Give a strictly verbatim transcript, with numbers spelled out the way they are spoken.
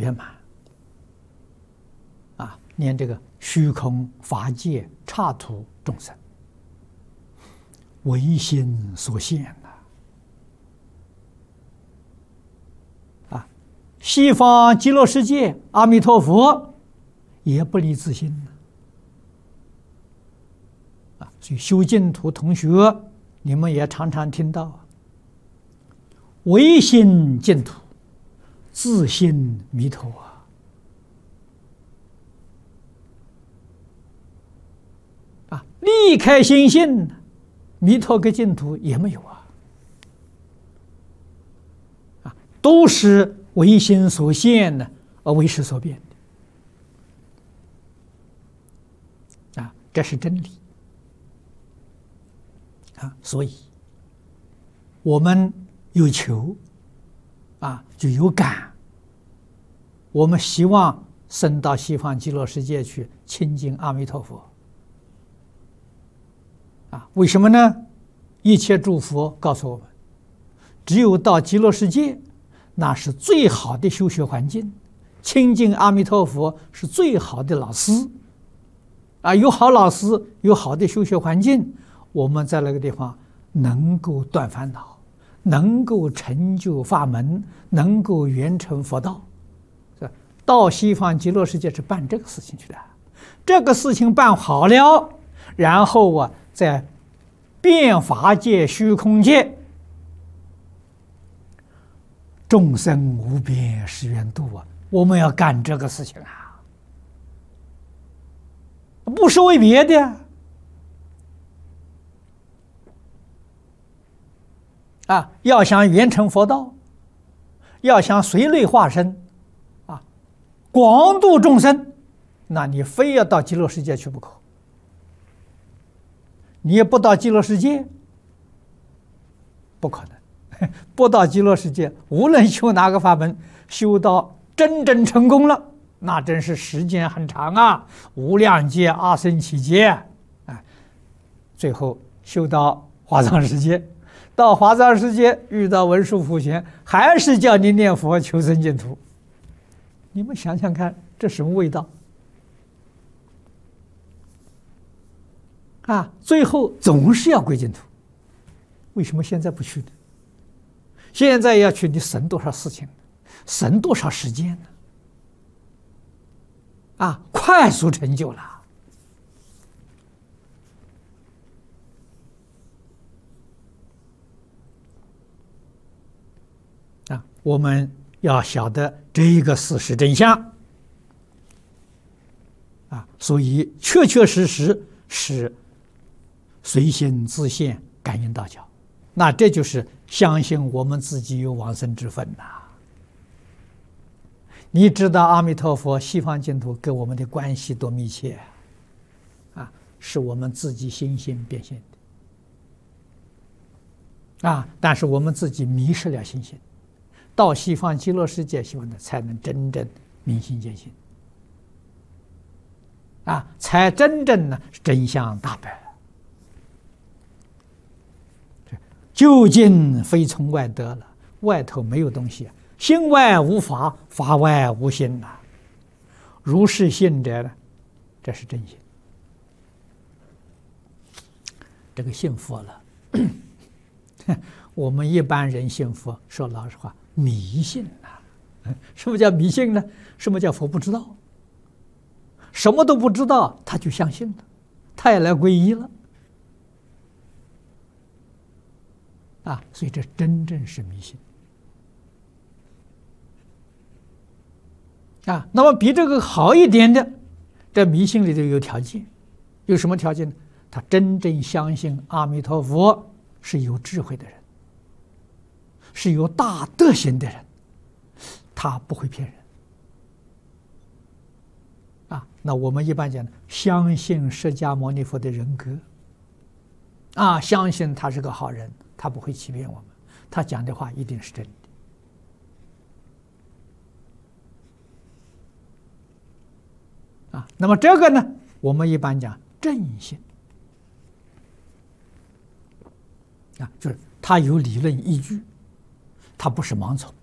圆满。啊，念这个虚空法界刹土众生，唯心所现呐！啊，西方极乐世界阿弥陀佛也不离自心呐！啊，所以修净土同学，你们也常常听到，唯心净土，自心弥陀啊！啊，离开心性，弥陀跟净土也没有啊！啊，都是唯心所现的，而唯识所变的。啊，这是真理。啊，所以我们有求，啊，就有感。我们希望升到西方极乐世界去亲近阿弥陀佛。啊，为什么呢？一切诸佛告诉我们，只有到极乐世界，那是最好的修学环境，亲近阿弥陀佛是最好的老师。啊，有好老师，有好的修学环境，我们在那个地方能够断烦恼，能够成就法门，能够圆成佛道。到西方极乐世界是办这个事情去的，这个事情办好了，然后啊，在变法界、虚空界，众生无边誓愿度啊！我们要干这个事情啊，不是为别的啊！要想圆成佛道，要想随类化身啊，广度众生，那你非要到极乐世界去不可。你也不到极乐世界，不可能。不到极乐世界，无论修哪个法门，修到真正成功了，那真是时间很长啊，无量劫、阿僧祇劫，哎，最后修到华藏世界，到华藏世界遇到文殊普贤，还是叫你念佛求生净土。你们想想看，这什么味道？啊，最后总是要归净土。为什么现在不去呢？现在要去，你省多少事情，省多少时间呢？啊，快速成就了。啊，我们要晓得这一个事实真相。啊，所以确确实实是随心自现感应道教，那这就是相信我们自己有往生之分呐。你知道阿弥陀佛西方净土跟我们的关系多密切啊，是我们自己心性变现的啊，但是我们自己迷失了心性，到西方极乐世界，希望呢才能真正明心见性啊，才真正呢真相大白。究竟非从外得了，外头没有东西，心外无法，法外无心呐。如是信者呢，这是真心。这个信佛了，我们一般人信佛，说老实话，迷信呐。什么叫迷信呢？什么叫佛不知道？什么都不知道，他就相信了，他也来皈依了。啊，所以这真正是迷信啊。那么比这个好一点的，这迷信里头有条件，有什么条件呢？他真正相信阿弥陀佛是有智慧的人，是有大德行的人，他不会骗人啊。那我们一般讲，相信释迦牟尼佛的人格啊，相信他是个好人。他不会欺骗我们，他讲的话一定是真的啊。那么这个呢，我们一般讲正信啊，就是他有理论依据，他不是盲从